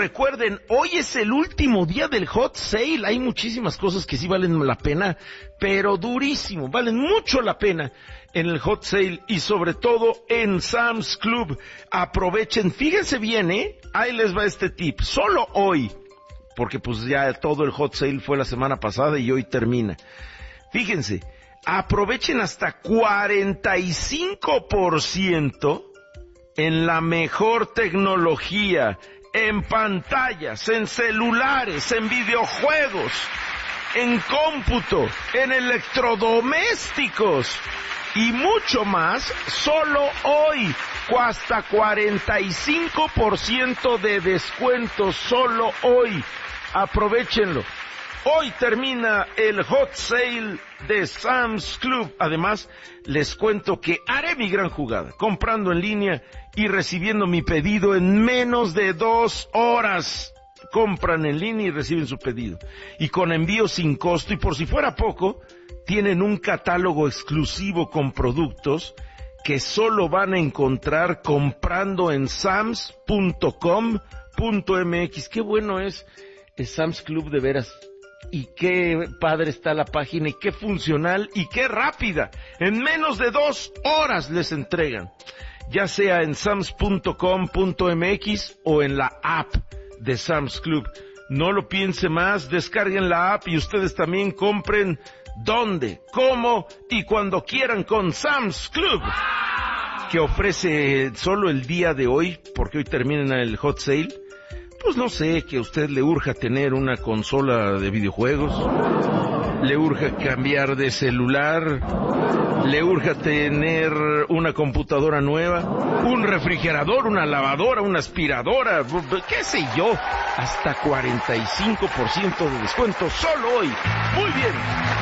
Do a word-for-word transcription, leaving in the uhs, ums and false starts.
recuerden, hoy es el último día del hot sale. Hay muchísimas cosas que sí valen la pena, pero durísimo, valen mucho la pena en el hot sale y sobre todo en Sam's Club. Aprovechen, fíjense bien, ¿eh? Ahí les va este tip. Solo hoy, porque pues ya todo el hot sale fue la semana pasada y hoy termina. Fíjense, aprovechen hasta cuarenta y cinco por ciento en la mejor tecnología, en pantallas, en celulares, en videojuegos, en cómputo, en electrodomésticos y mucho más, solo hoy, hasta cuarenta y cinco por ciento de descuento, solo hoy. Aprovechenlo. Hoy termina el hot sale de Sam's Club. Además, les cuento que haré mi gran jugada, comprando en línea y recibiendo mi pedido en menos de dos horas. Compran en línea y reciben su pedido. Y con envío sin costo, y por si fuera poco, tienen un catálogo exclusivo con productos que solo van a encontrar comprando en sams punto com punto m x. Qué bueno es, es Sam's Club, de veras. Y qué padre está la página, y qué funcional, y qué rápida. En menos de dos horas les entregan. Ya sea en sams punto com punto m x o en la app de Sam's Club. No lo piense más, descarguen la app y ustedes también compren donde, cómo y cuando quieran con Sam's Club, que ofrece solo el día de hoy, porque hoy termina el hot sale. Pues no sé, que a usted le urja tener una consola de videojuegos, le urja cambiar de celular, le urja tener una computadora nueva, un refrigerador, una lavadora, una aspiradora, qué sé yo, hasta cuarenta y cinco por ciento de descuento solo hoy. Muy bien.